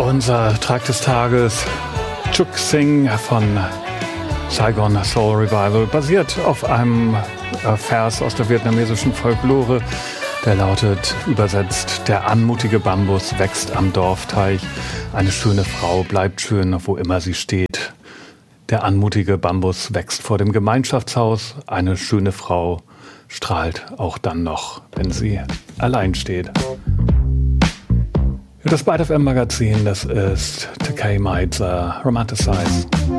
Unser Track des Tages, Chuk Sing von Saigon Soul Revival, basiert auf einem Vers aus der vietnamesischen Folklore, der lautet, übersetzt: Der anmutige Bambus wächst am Dorfteich, eine schöne Frau bleibt schön, wo immer sie steht. Der anmutige Bambus wächst vor dem Gemeinschaftshaus, eine schöne Frau strahlt auch dann noch, wenn sie allein steht. Das Byte FM Magazin, das ist Takei Maitza, Romanticize.